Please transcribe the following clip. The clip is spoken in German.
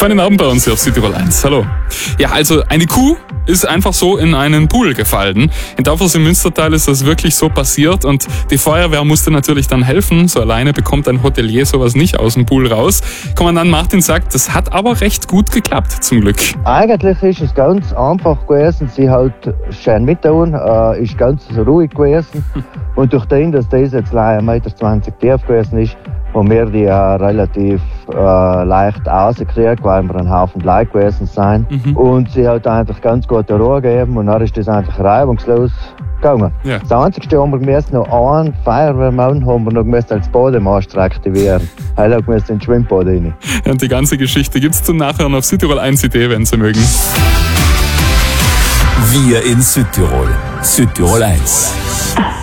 Feinen Abend bei uns hier auf Südtirol 1. Hallo. Ja, also eine Kuh ist einfach so in einen Pool gefallen. In Daufers im Münstertal ist das wirklich so passiert und die Feuerwehr musste natürlich dann helfen. So alleine bekommt ein Hotelier sowas nicht aus dem Pool raus. Kommandant Martin sagt, das hat aber recht gut geklappt, zum Glück. Eigentlich ist es ganz einfach gewesen. Sie halt schön mittun, ist ganz ruhig gewesen. Und durch den, dass das jetzt 1,20 Meter tief gewesen ist, haben wir die relativ leicht rausgekriegt, weil wir ein Haufen Leute gewesen sind. Und sie hat einfach ganz gute Ruhe gegeben und dann ist das einfach reibungslos gegangen. Ja. Das Einzige, haben wir gemessen, noch einen Feuerwehrmann haben wir noch gemessen als Bademast reaktivieren. Heil auch gemessen in den Schwimmbad rein. Ja, und die ganze Geschichte gibt's zum Nachhören auf Südtirol 1.de, wenn Sie mögen. Wir in Südtirol. Südtirol 1.